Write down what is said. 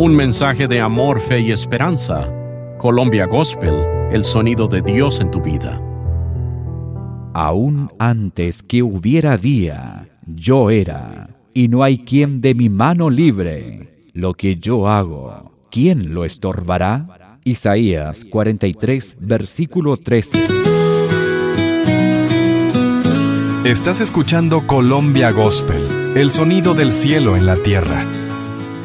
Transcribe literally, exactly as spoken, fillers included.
Un mensaje de amor, fe y esperanza. Colombia Gospel, el sonido de Dios en tu vida. Aún antes que hubiera día, yo era, y no hay quien de mi mano libre. Lo que yo hago, ¿quién lo estorbará? Isaías cuarenta y tres, versículo trece. Estás escuchando Colombia Gospel, el sonido del cielo en la tierra.